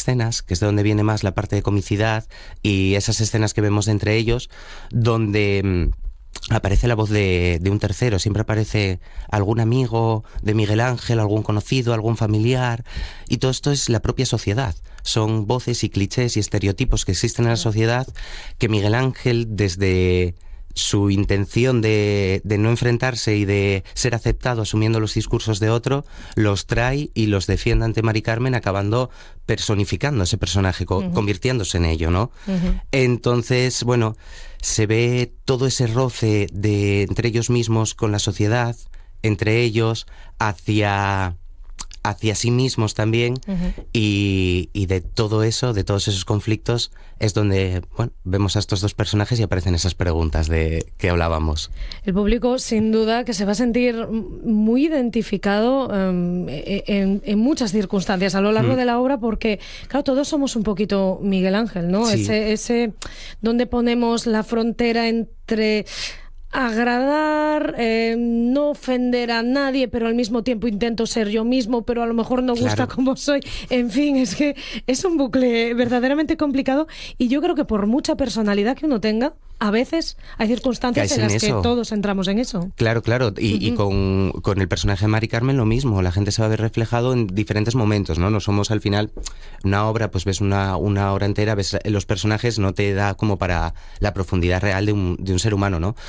escenas, que es de donde viene más la parte de comicidad, y esas escenas que vemos entre ellos, donde aparece la voz de un tercero, siempre aparece algún amigo de Miguel Ángel, algún conocido, algún familiar, y todo esto es la propia sociedad. Son voces y clichés y estereotipos que existen en la sociedad que Miguel Ángel, desde su intención de no enfrentarse y de ser aceptado asumiendo los discursos de otro, los trae y los defiende ante Mari Carmen, acabando personificando ese personaje, convirtiéndose en ello, ¿no? Entonces, bueno, se ve todo ese roce entre ellos mismos con la sociedad, entre ellos hacia sí mismos también, y de todo eso, de todos esos conflictos, es donde, bueno, vemos a estos dos personajes y aparecen esas preguntas de que hablábamos. El público, sin duda, que se va a sentir muy identificado en muchas circunstancias a lo largo de la obra, porque, claro, todos somos un poquito Miguel Ángel, ¿no? Sí. Ese donde ponemos la frontera entre agradar, no ofender a nadie, pero al mismo tiempo intento ser yo mismo, pero a lo mejor no gusta como soy. En fin, es que es un bucle verdaderamente complicado, y yo creo que por mucha personalidad que uno tenga, a veces hay circunstancias en las que todos entramos en eso. Claro, claro. Y con el personaje de Mari Carmen lo mismo. La gente se va a ver reflejado en diferentes momentos, ¿no? No somos, al final, una obra, pues ves una hora entera, ves los personajes, no te da como para la profundidad real de un ser humano, ¿no?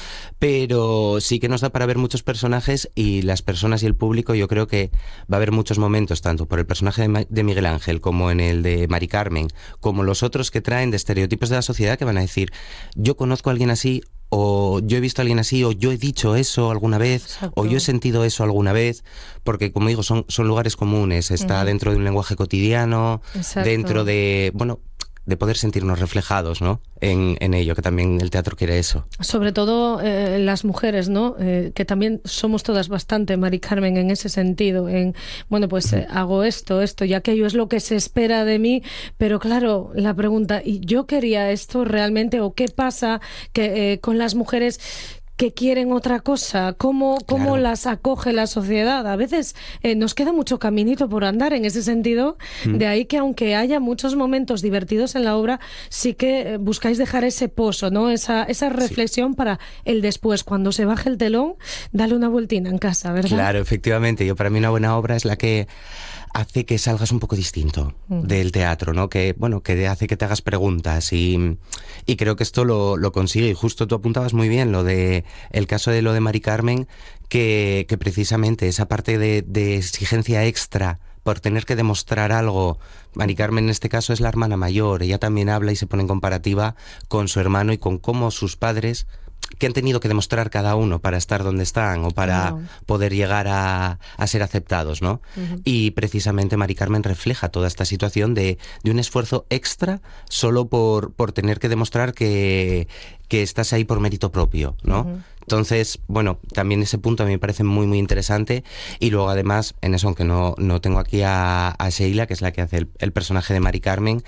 Pero sí que nos da para ver muchos personajes, y las personas y el público, yo creo que va a haber muchos momentos, tanto por el personaje de Miguel Ángel como en el de Mari Carmen, como los otros que traen de estereotipos de la sociedad, que van a decir, yo conozco a alguien así, o yo he visto a alguien así, o yo he dicho eso alguna vez. Exacto. O yo he sentido eso alguna vez, porque, como digo, son lugares comunes, está dentro de un lenguaje cotidiano. Exacto. Dentro de, bueno, de poder sentirnos reflejados, ¿no? En ello, que también el teatro quiere eso. Sobre todo las mujeres, ¿no? Que también somos todas bastante Mari Carmen en ese sentido, en, bueno, pues hago esto y aquello, es lo que se espera de mí, pero claro, la pregunta, ¿y yo quería esto realmente? ¿O qué pasa que con las mujeres que quieren otra cosa? ¿Cómo las acoge la sociedad? A veces nos queda mucho caminito por andar en ese sentido, de ahí que, aunque haya muchos momentos divertidos en la obra, sí que buscáis dejar ese pozo, ¿no? Esa reflexión para el después, cuando se baje el telón, dale una vueltina en casa, ¿verdad? Claro, efectivamente. Para mí una buena obra es la que hace que salgas un poco distinto del teatro, ¿no? Que, bueno, que hace que te hagas preguntas, y creo que esto lo consigue. Y justo tú apuntabas muy bien el caso de Mari Carmen, que precisamente esa parte de exigencia extra por tener que demostrar algo. Mari Carmen, en este caso, es la hermana mayor. Ella también habla y se pone en comparativa con su hermano y con cómo sus padres, que han tenido que demostrar cada uno para estar donde están, o para poder llegar a ser aceptados, ¿no? Y precisamente Mari Carmen refleja toda esta situación de un esfuerzo extra solo por tener que demostrar que estás ahí por mérito propio, ¿no? Entonces, bueno, también ese punto a mí me parece muy, muy interesante. Y luego, además, en eso, aunque no tengo aquí a Sheila, que es la que hace el personaje de Mari Carmen,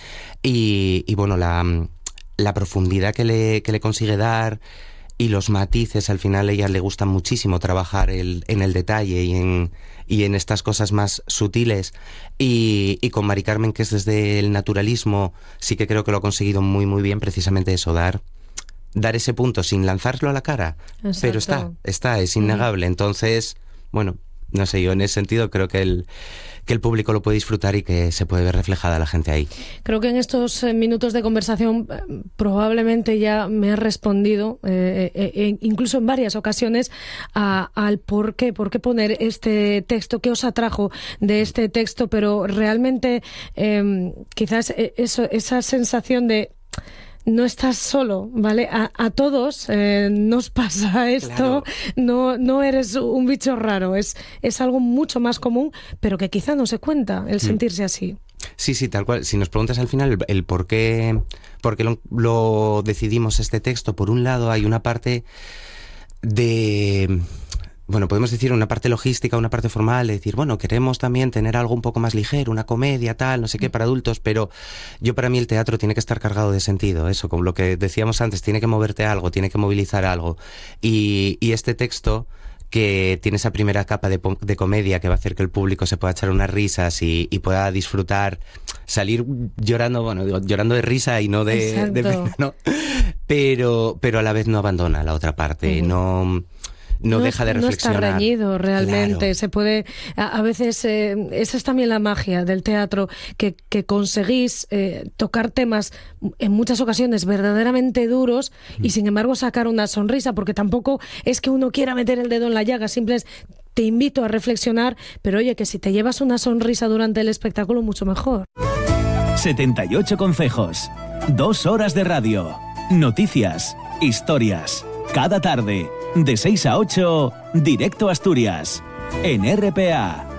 y bueno, la profundidad que le consigue dar, y los matices. Al final, a ella le gusta muchísimo trabajar en el detalle y en estas cosas más sutiles, y con Mari Carmen, que es desde el naturalismo, sí que creo que lo ha conseguido muy, muy bien, precisamente eso, dar ese punto sin lanzarlo a la cara. Exacto. Pero es innegable. Entonces, bueno, no sé, yo en ese sentido creo que el público lo puede disfrutar y que se puede ver reflejada la gente ahí. Creo que en estos minutos de conversación probablemente ya me has respondido, incluso en varias ocasiones, al por qué poner este texto, qué os atrajo de este texto, pero realmente quizás esa sensación de no estás solo, ¿vale? A todos nos pasa esto. Claro. No eres un bicho raro, es algo mucho más común, pero que quizá no se cuenta el sentirse así. Sí, tal cual. Si nos preguntas al final el por qué lo decidimos este texto, por un lado hay una parte de... Bueno, podemos decir una parte logística, una parte formal, de decir, bueno, queremos también tener algo un poco más ligero, una comedia, tal, no sé qué, para adultos, pero para mí el teatro tiene que estar cargado de sentido, eso, como lo que decíamos antes, tiene que moverte algo, tiene que movilizar algo. Y este texto, que tiene esa primera capa de comedia que va a hacer que el público se pueda echar unas risas y pueda disfrutar, salir llorando, bueno, digo, llorando de risa y no de pena, ¿no? Pero a la vez no abandona la otra parte, no deja de reflexionar. No está reñido realmente, claro. Se puede, a veces, esa es también la magia del teatro, que conseguís tocar temas en muchas ocasiones verdaderamente duros y sin embargo sacar una sonrisa, porque tampoco es que uno quiera meter el dedo en la llaga, te invito a reflexionar, pero oye, que si te llevas una sonrisa durante el espectáculo, mucho mejor. 78 consejos, 2 horas de radio, noticias, historias, cada tarde, de 6 a 8, Directo a Asturias, en RPA.